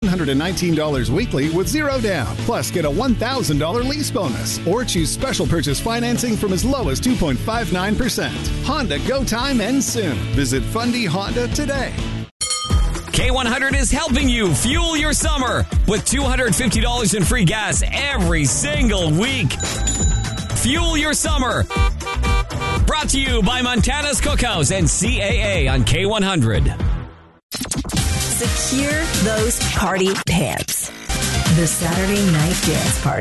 $119 weekly with zero down. Plus, get a $1,000 lease bonus. Or choose special purchase financing from as low as 2.59%. Honda Go Time ends soon. Visit Fundy Honda today. K100 is helping you fuel your summer with $250 in free gas every single week. Fuel your summer. Brought to you by Montana's Cookhouse and CAA on K100. Secure those party pants. The Saturday Night Dance Party.